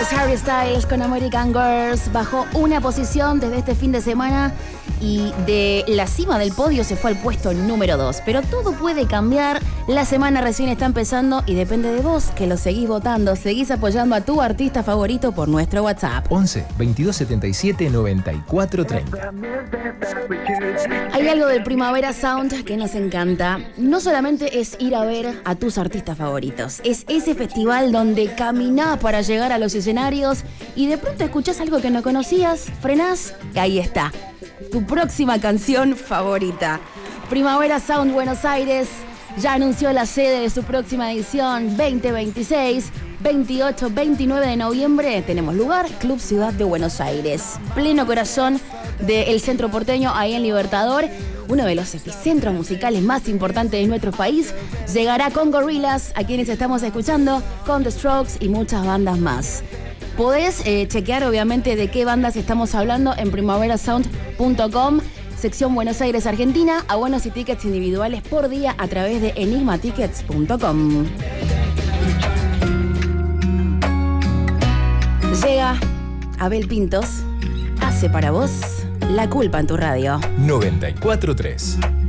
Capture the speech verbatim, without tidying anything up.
Es Harry Styles con American Girls. Bajó una posición desde este fin de semana y de la cima del podio se fue al puesto número dos. Pero todo puede cambiar. La semana recién está empezando y depende de vos, que lo seguís votando. Seguís apoyando a tu artista favorito por nuestro WhatsApp. once, veintidós setenta y siete, noventa y cuatro treinta. Hay algo del Primavera Sound que nos encanta. No solamente es ir a ver a tus artistas favoritos. Es ese festival donde caminás para llegar a los escenarios y de pronto escuchás algo que no conocías, frenás y ahí está. Tu próxima canción favorita. Primavera Sound Buenos Aires ya anunció la sede de su próxima edición veinte veintiséis. veintiocho veintinueve de noviembre tenemos lugar, Club Ciudad de Buenos Aires. Pleno corazón del centro porteño, ahí en Libertador. Uno de los epicentros musicales más importantes de nuestro país. Llegará con Gorillaz, a quienes estamos escuchando, con The Strokes y muchas bandas más. Podés eh, chequear obviamente de qué bandas estamos hablando en primavera sound punto com, sección Buenos Aires, Argentina, abonos y tickets individuales por día a través de enigma tickets punto com. Llega Abel Pintos, hace para vos La Culpa en tu radio. noventa y cuatro tres.